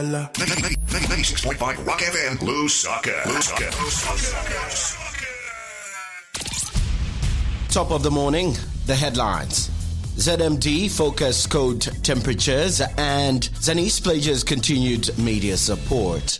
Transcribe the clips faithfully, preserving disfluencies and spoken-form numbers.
ninety-six point five Rock F M, Lusaka. Top of the morning, the headlines. Z M D focused cold temperatures and Zanice pledges continued media support.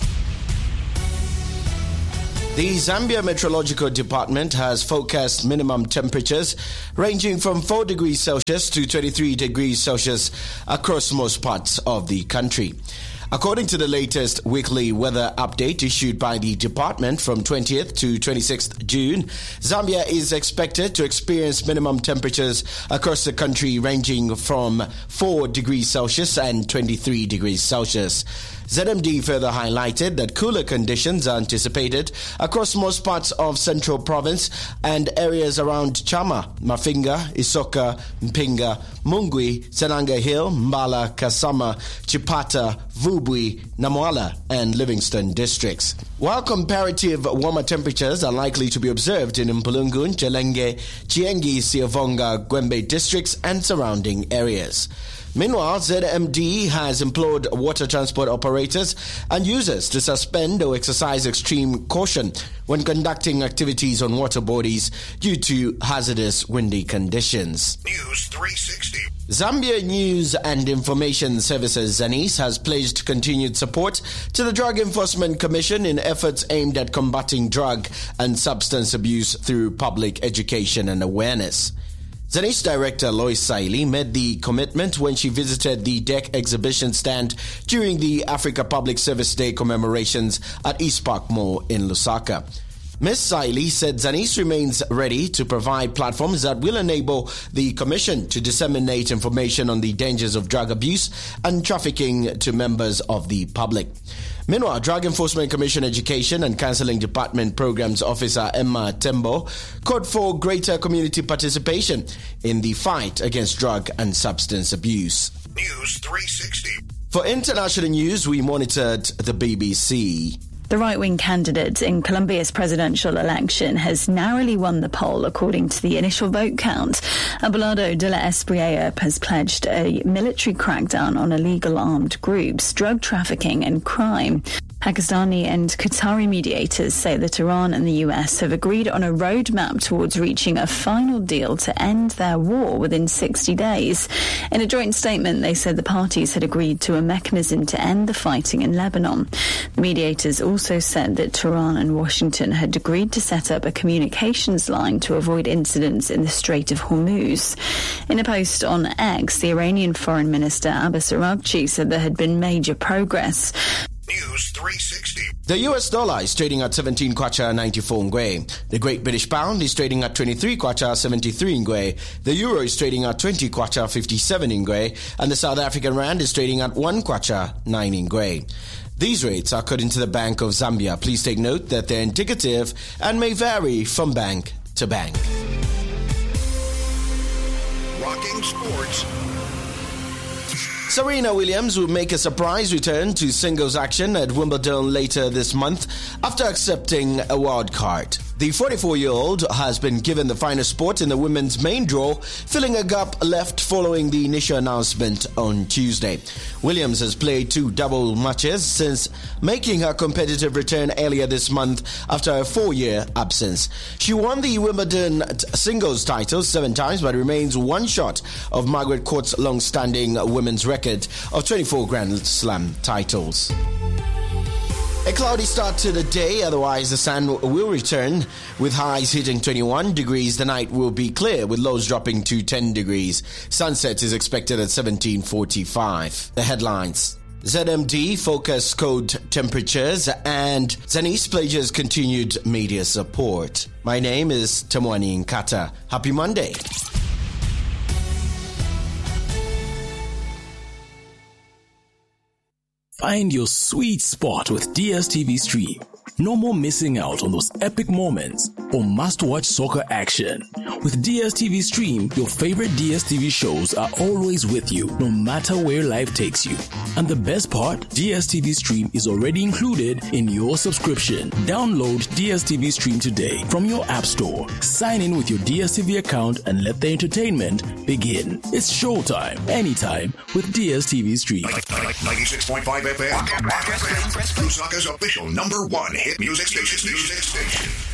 The Zambia Meteorological Department has forecast minimum temperatures ranging from four degrees Celsius to twenty-three degrees Celsius across most parts of the country. According to the latest weekly weather update issued by the department from twentieth to twenty-sixth June, Zambia is expected to experience minimum temperatures across the country ranging from four degrees Celsius and twenty-three degrees Celsius. Z M D further highlighted that cooler conditions are anticipated across most parts of Central Province and areas around Chama, Mafinga, Isoka, Mpinga, Mungwi, Senanga Hill, Mbala, Kasama, Chipata, Vubwi, Namwala, and Livingston districts. While comparative warmer temperatures are likely to be observed in Mpulungun, Chelenge, Chiengi, Siavonga, Gwembe districts and surrounding areas. Meanwhile, Z M D has implored water transport operators and users to suspend or exercise extreme caution when conducting activities on water bodies due to hazardous windy conditions. News three sixty. Zambia News and Information Services Zanice has pledged continued support to the Drug Enforcement Commission in efforts aimed at combating drug and substance abuse through public education and awareness. Zanice Director Lois Saili made the commitment when she visited the D E C exhibition stand during the Africa Public Service Day commemorations at East Park Mall in Lusaka. Miz Saili said Zanice remains ready to provide platforms that will enable the Commission to disseminate information on the dangers of drug abuse and trafficking to members of the public. Meanwhile, Drug Enforcement Commission Education and Counseling Department Programs Officer Emma Tembo called for greater community participation in the fight against drug and substance abuse. News three sixty. For international news, we monitored the B B C. The right-wing candidate in Colombia's presidential election has narrowly won the poll according to the initial vote count. Abelardo de la Espriella has pledged a military crackdown on illegal armed groups, drug trafficking and crime. Pakistani and Qatari mediators say that Iran and the U S have agreed on a roadmap towards reaching a final deal to end their war within sixty days. In a joint statement, they said the parties had agreed to a mechanism to end the fighting in Lebanon. The mediators also said that Tehran and Washington had agreed to set up a communications line to avoid incidents in the Strait of Hormuz. In a post on X, the Iranian Foreign Minister Abbas Araghchi said there had been major progress. News three sixty. The U S dollar is trading at seventeen kwacha ninety-four ngwe. The Great British Pound is trading at twenty-three kwacha seventy-three ngwe. The Euro is trading at twenty kwacha fifty-seven ngwe. And the South African Rand is trading at one kwacha nine ngwe. These rates are according to the Bank of Zambia. Please take note that they're indicative and may vary from bank to bank. Rocking Sports. Serena Williams will make a surprise return to singles action at Wimbledon later this month after accepting a wild card. The forty-four-year-old has been given the final spot in the women's main draw, filling a gap left following the initial announcement on Tuesday. Williams has played two double matches since making her competitive return earlier this month after a four-year absence. She won the Wimbledon singles title seven times but remains one shot of Margaret Court's long-standing women's record of twenty-four Grand Slam titles. A cloudy start to the day, otherwise the sun will return with highs hitting twenty-one degrees. The night will be clear with lows dropping to ten degrees. Sunset is expected at seventeen forty-five. The headlines. Z M D focused cold temperatures and Zanice pledges continued media support. My name is Temwani Nkata. Happy Monday. Find your sweet spot with D S T V Stream. No more missing out on those epic moments or must-watch soccer action. With D S T V Stream, your favorite D S T V shows are always with you, no matter where life takes you. And the best part, D S T V Stream is already included in your subscription. Download D S T V Stream today from your app store. Sign in with your D S T V account and let the entertainment begin. It's showtime, anytime with D S T V Stream. ninety-six point five F M. Lusaka's official number one hit music station. Music station.